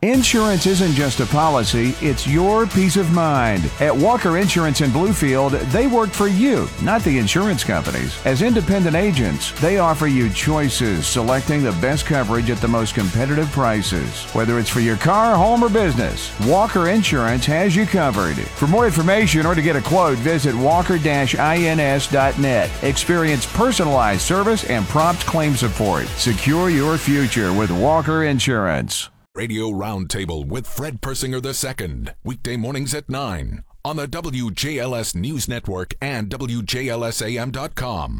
Insurance isn't just a policy, it's your peace of mind. At Walker Insurance in Bluefield, they work for you, not the insurance companies. As independent agents, they offer you choices, selecting the best coverage at the most competitive prices. Whether it's for your car, home, or business, Walker Insurance has you covered. For more information or to get a quote, visit walker-ins.net. Experience personalized service and prompt claim support. Secure your future with Walker Insurance. Radio Roundtable with Fred Persinger II. Weekday mornings at 9 on the WJLS News Network and WJLSAM.com.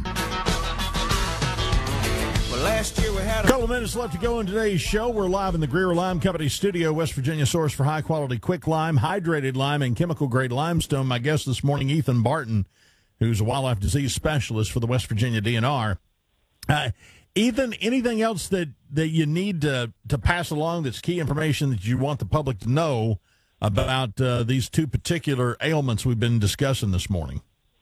Well, last year we had a couple of minutes left to go in today's show. We're live in the Greer Lime Company studio, West Virginia source for high-quality quick lime, hydrated lime, and chemical-grade limestone. My guest this morning, Ethan Barton, who's a wildlife disease specialist for the West Virginia DNR. Ethan, anything else that you need to pass along that's key information that you want the public to know about these two particular ailments we've been discussing this morning?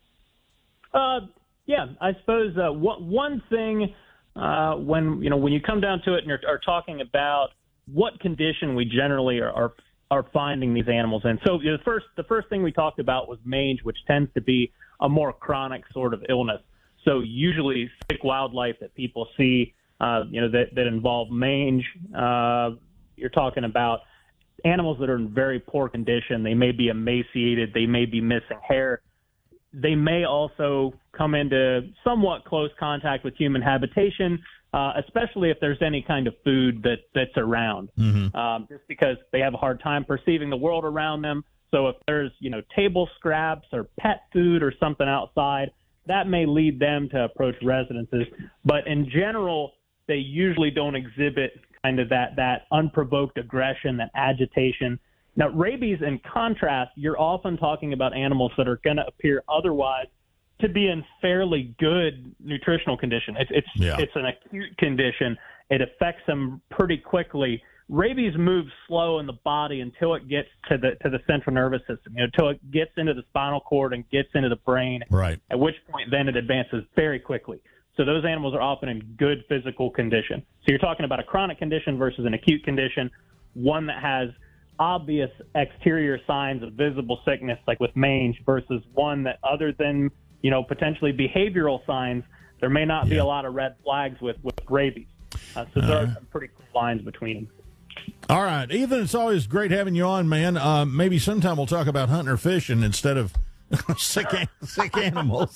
Yeah, I suppose one thing when you come down to it and are talking about what condition we generally are finding these animals in. So the first thing we talked about was mange, which tends to be a more chronic sort of illness. So usually sick wildlife that people see, that involve mange, you're talking about animals that are in very poor condition. They may be emaciated. They may be missing hair. They may also come into somewhat close contact with human habitation, especially if there's any kind of food that's around, just because they have a hard time perceiving the world around them. So if there's, table scraps or pet food or something outside, that may lead them to approach residences. But in general, they usually don't exhibit kind of that unprovoked aggression, that agitation. Now, rabies, in contrast, you're often talking about animals that are going to appear otherwise to be in fairly good nutritional condition. It's an acute condition. It affects them pretty quickly. Rabies moves slow in the body until it gets to the central nervous system, until it gets into the spinal cord and gets into the brain, right, at which point then it advances very quickly. So those animals are often in good physical condition. So you're talking about a chronic condition versus an acute condition, one that has obvious exterior signs of visible sickness, like with mange, versus one that, other than, potentially behavioral signs, there may not be a lot of red flags with rabies. So there are some pretty cool lines between them. All right, Ethan, it's always great having you on, man. Maybe sometime we'll talk about hunting or fishing instead of sick animals.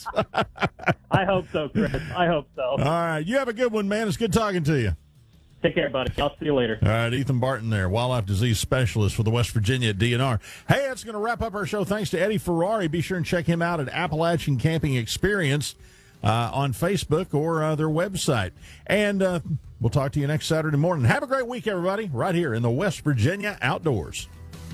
I hope so, Chris. I hope so. All right, you have a good one, man. It's good talking to you. Take care, buddy. I'll see you later. All right, Ethan Barton there, wildlife disease specialist for the West Virginia DNR. Hey, that's going to wrap up our show. Thanks to Eddie Ferrari. Be sure and check him out at Appalachian Camping Experience on Facebook or their website. And we'll talk to you next Saturday morning. Have a great week, everybody, right here in the West Virginia Outdoors.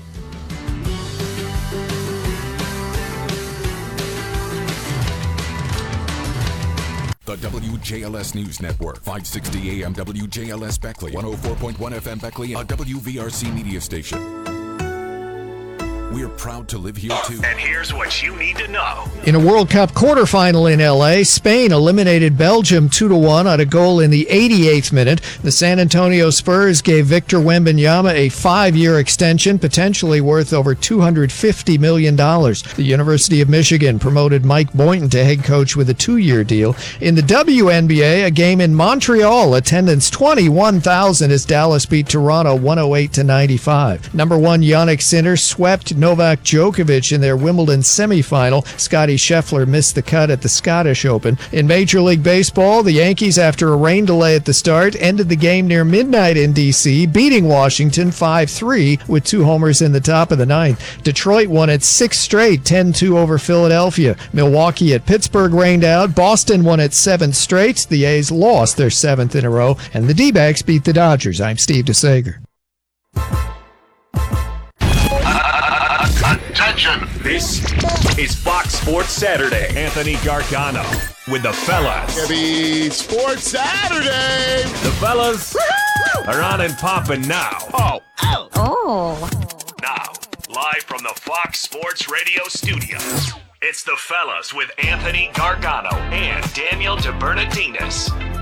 The WJLS News Network, 560 AM WJLS Beckley, 104.1 FM Beckley, a WVRC media station. We're proud to live here, too. And here's what you need to know. In a World Cup quarterfinal in L.A., Spain eliminated Belgium 2-1 on a goal in the 88th minute. The San Antonio Spurs gave Victor Wembanyama a 5-year extension, potentially worth over $250 million. The University of Michigan promoted Mike Boynton to head coach with a 2-year deal. In the WNBA, a game in Montreal, attendance 21,000 as Dallas beat Toronto 108-95. Number 1 Jannik Sinner swept Novak Djokovic in their Wimbledon semifinal. Scottie Scheffler missed the cut at the Scottish Open. In Major League Baseball, the Yankees, after a rain delay at the start, ended the game near midnight in D.C., beating Washington 5-3 with 2 homers in the top of the 9th. Detroit won its 6th straight, 10-2 over Philadelphia. Milwaukee at Pittsburgh rained out. Boston won its 7th straight. The A's lost their 7th in a row, and the D-backs beat the Dodgers. I'm Steve DeSager. Attention! This is Fox Sports Saturday. Anthony Gargano with the fellas. Happy Sports Saturday! The fellas are on and popping now. Oh. Now, live from the Fox Sports Radio studios, it's the fellas with Anthony Gargano and Daniel DeBernardinez.